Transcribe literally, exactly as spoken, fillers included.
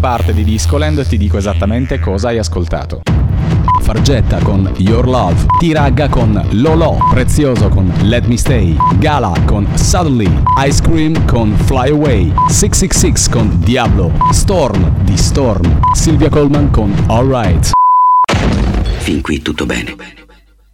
parte di Discoland e ti dico esattamente cosa hai ascoltato. Fargetta con Your Love, Tiragga con Lolo, Prezioso con Let Me Stay, Gala con Suddenly, Ice Cream con Fly Away, sei sei sei con Diablo, Storm di Storm, Silvia Coleman con Alright. Fin qui tutto bene.